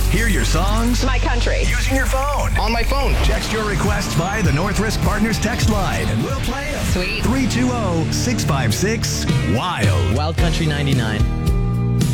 Hear your songs My country. using your phone. On my phone. Text your requests via the North Risk Partners text line, and we'll play them. Sweet. 320-656-WILD. Wild Country 99.